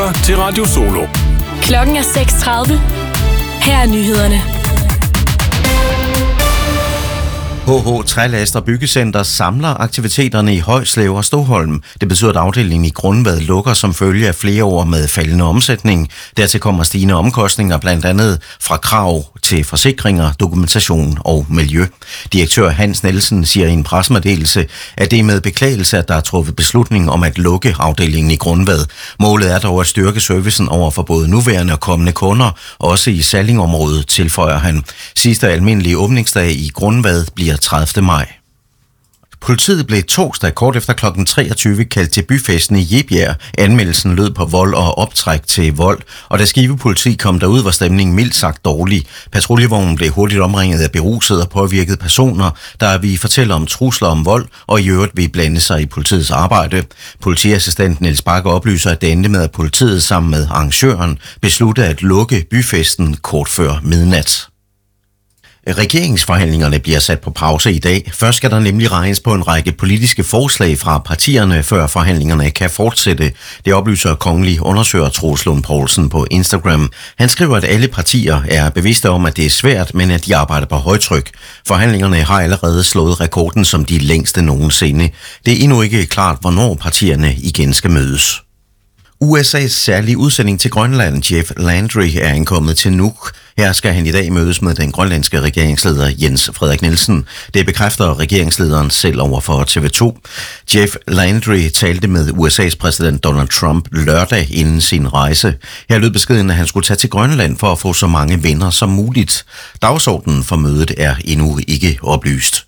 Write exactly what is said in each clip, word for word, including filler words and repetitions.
lytter til Radio Solo. Klokken er seks tredive. Her er nyhederne. H H Trælast og Byggecenter samler aktiviteterne i Højslev og Stoholm. Det betyder, at afdelingen i Grundvad lukker som følge af flere år med faldende omsætning. Dertil kommer stigende omkostninger, blandt andet fra krav til forsikringer, dokumentation og miljø. Direktør Hans Nielsen siger i en pressemeddelelse, at det er med beklagelse, at der er truffet beslutning om at lukke afdelingen i Grundvad. Målet er dog at styrke servicen over for både nuværende og kommende kunder, også i Sallingområdet, tilføjer han. Sidste almindelige åbningsdag i Grundvad bliver tredivte maj. Politiet blev torsdag kort efter klokken treogtyve kaldt til byfesten i Jebjerg. Anmeldelsen lød på vold og optræk til vold, og da Skive politi kom derud, var stemningen mildt sagt dårlig. Patruljevognen blev hurtigt omringet af berusede og påvirkede personer, der vi fortæller om trusler om vold, og i øvrigt vil blande sig i politiets arbejde. Politiassistent Niels Bakke oplyser, at det endte med, at politiet sammen med arrangøren besluttede at lukke byfesten kort før midnat. Regeringsforhandlingerne bliver sat på pause i dag. Først skal der nemlig regnes på en række politiske forslag fra partierne, før forhandlingerne kan fortsætte. Det oplyser kongelig undersøger Troels Lund Poulsen på Instagram. Han skriver, at alle partier er bevidste om, at det er svært, men at de arbejder på højtryk. Forhandlingerne har allerede slået rekorden som de længste nogensinde. Det er endnu ikke klart, hvornår partierne igen skal mødes. U S A's særlige udsending til Grønland, Jeff Landry, er ankommet til Nuuk. Her skal han i dag mødes med den grønlandske regeringsleder Jens Frederik Nielsen. Det bekræfter regeringslederen selv over for T V to. Jeff Landry talte med U S A's præsident Donald Trump lørdag inden sin rejse. Her lød beskeden, at han skulle tage til Grønland for at få så mange venner som muligt. Dagsordenen for mødet er endnu ikke oplyst.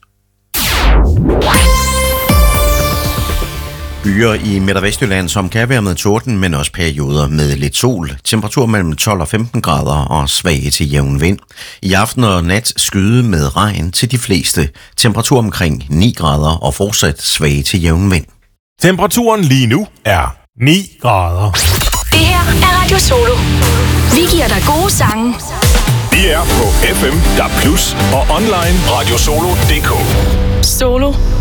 Byer i Midt- og Vestjylland, som kan være med torden, men også perioder med lidt sol. Temperatur mellem tolv og femten grader og svag til jævn vind. I aften og nat skyde med regn til de fleste. Temperatur omkring ni grader og fortsat svag til jævn vind. Temperaturen lige nu er ni grader. Det her er Radio Solo. Vi giver dig gode sange. Vi er på F M, D A B plus, og online radiosolo punktum d k. Solo